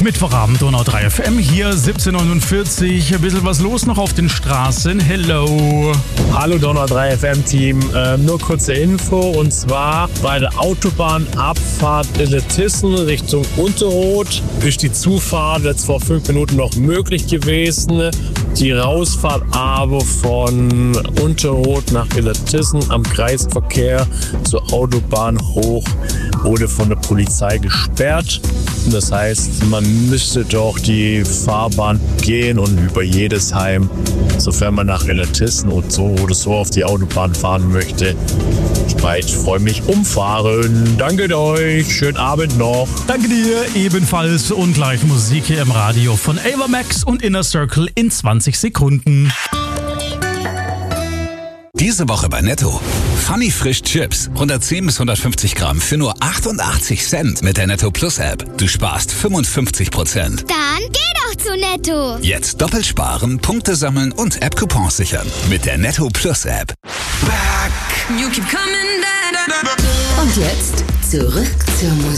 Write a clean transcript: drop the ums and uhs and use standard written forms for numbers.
Mittwochabend, Donau 3 FM, hier 17:49. Ein bisschen was los noch auf den Straßen. Hello. Hallo Donau 3 FM Team. Nur kurze Info, und zwar bei der Autobahnabfahrt Illertissen Richtung Unterroth ist die Zufahrt jetzt vor 5 Minuten noch möglich gewesen. Die Rausfahrt aber von Unterroth nach Illertissen am Kreisverkehr zur Autobahn hoch wurde von der Polizei gesperrt. Das heißt, man müsste doch die Fahrbahn gehen und über Jedesheim, sofern man nach Illertissen und so oder so auf die Autobahn fahren möchte, freundlich umfahren. Danke euch, schönen Abend noch. Danke dir ebenfalls und gleich Musik hier im Radio von Ava Max und Inner Circle in 20 Sekunden. Diese Woche bei Netto. Funny Frisch Chips. 110 bis 150 Gramm für nur 88 Cent mit der Netto Plus App. Du sparst 55%. Dann geh doch zu Netto. Jetzt doppelt sparen, Punkte sammeln und App-Coupons sichern. Mit der Netto Plus App. Und jetzt zurück zur Musik.